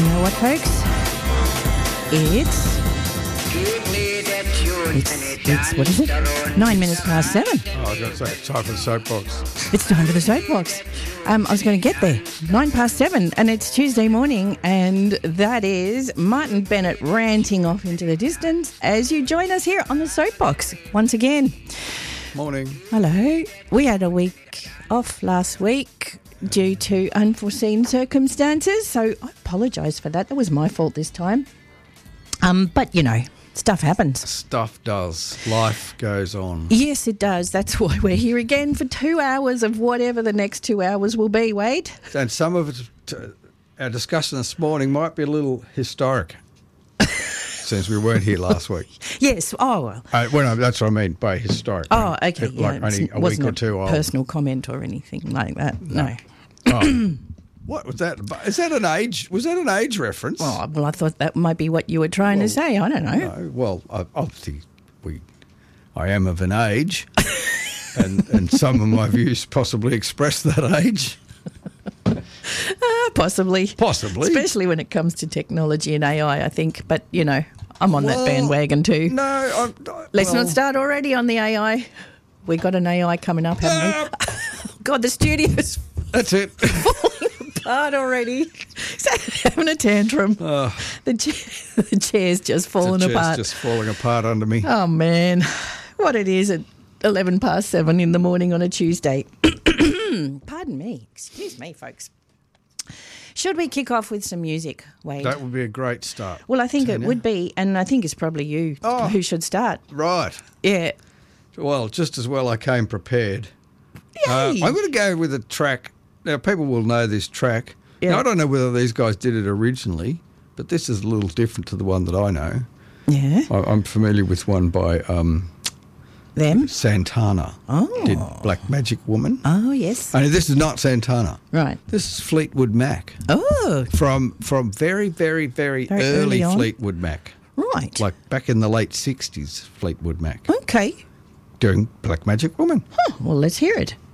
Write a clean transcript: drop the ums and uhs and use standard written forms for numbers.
know what, folks? It's what is it? 9 minutes past 7. Oh, I was going to say, it's time for the soapbox. It's time for the soapbox. I was going to get there. 9 past 7, and it's Tuesday morning, and that is Martin Bennett ranting off into the distance as you join us here on the soapbox once again. Morning. Hello. We had a week off last week due to unforeseen circumstances, so I apologise for that. That was my fault this time. But, you know, stuff happens. Stuff does. Life goes on. Yes, it does. That's why we're here again for 2 hours of whatever the next 2 hours will be, Wade. And some of it, our discussion this morning might be a little historic since we weren't here last week. Yes. Oh, well. No, that's what I mean by historic. Oh, okay. Like yeah, only a week or two old. Personal comment or anything like that. No. Oh. What was that? Is that an age? Was that an age reference? Oh, well, I thought that might be what you were trying to say. I don't know. No, well, obviously, I am of an age, and some of my views possibly express that age. Possibly. Especially when it comes to technology and AI, I think. But, you know, I'm on that bandwagon too. No. Let's not start already on the AI. We got an AI coming up, haven't we? God, the studio's That's it. falling apart already. Is having a tantrum. The chair's just falling apart. Just falling apart under me. Oh, man. What it is at 11 past 7 in the morning on a Tuesday. Pardon me. Excuse me, folks. Should we kick off with some music, Wade? That would be a great start. Well, I think it would be, and I think it's probably you who should start. Right. Yeah. Well, just as well I came prepared. Yay. I'm going to go with a track. Now, people will know this track. Yeah. Now, I don't know whether these guys did it originally, but this is a little different to the one that I know. Yeah. I'm familiar with one by Them? Santana. Oh. Did Black Magic Woman. Oh, yes. Only this is not Santana. Right. This is Fleetwood Mac. Oh. From very, very, very early on. Fleetwood Mac. Right. Like back in the late 60s, Fleetwood Mac. Okay. Doing Black Magic Woman. Huh. Well, let's hear it.